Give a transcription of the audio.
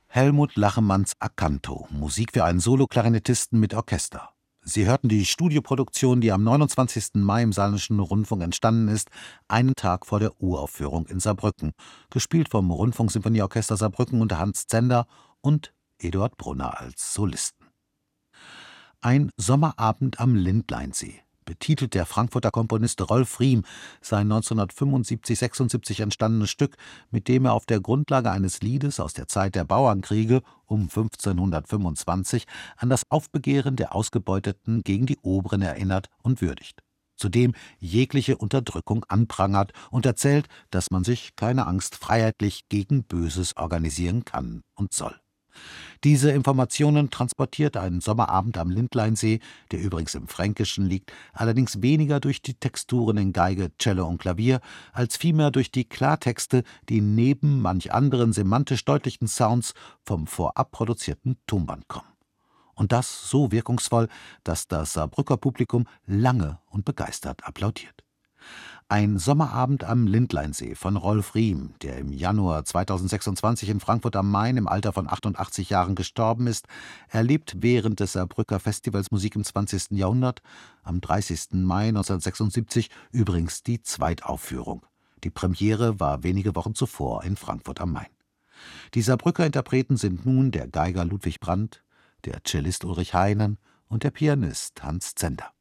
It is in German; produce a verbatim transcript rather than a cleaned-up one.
Helmut Lachemanns A-canto, Musik für einen Soloklarinettisten mit Orchester. Sie hörten die Studioproduktion, die am neunundzwanzigsten Mai im Saarländischen Rundfunk entstanden ist, einen Tag vor der Uraufführung in Saarbrücken, gespielt vom Rundfunksymphonieorchester Saarbrücken unter Hans Zender und Eduard Brunner als Solisten. Ein Sommerabend am Lindleinsee betitelt der Frankfurter Komponist Rolf Riem sein neunzehnhundertfünfundsiebzig sechsundsiebzig entstandenes Stück, mit dem er auf der Grundlage eines Liedes aus der Zeit der Bauernkriege um fünfzehnhundertfünfundzwanzig an das Aufbegehren der Ausgebeuteten gegen die Oberen erinnert und würdigt. Zudem jegliche Unterdrückung anprangert und erzählt, dass man sich, keine Angst, freiheitlich gegen Böses organisieren kann und soll. Diese Informationen transportiert ein Sommerabend am Lindleinsee, der übrigens im Fränkischen liegt, allerdings weniger durch die Texturen in Geige, Cello und Klavier, als vielmehr durch die Klartexte, die neben manch anderen semantisch deutlichen Sounds vom vorab produzierten Tonband kommen. Und das so wirkungsvoll, dass das Saarbrücker Publikum lange und begeistert applaudiert. Ein Sommerabend am Lindleinsee von Rolf Riem, der im Januar zweitausendsechsundzwanzig in Frankfurt am Main im Alter von achtundachtzig Jahren gestorben ist, erlebt während des Saarbrücker Festivals Musik im zwanzigsten Jahrhundert am dreißigsten Mai neunzehnhundertsechsundsiebzig übrigens die Zweitaufführung. Die Premiere war wenige Wochen zuvor in Frankfurt am Main. Die Saarbrücker Interpreten sind nun der Geiger Ludwig Brandt, der Cellist Ulrich Heinen und der Pianist Hans Zender.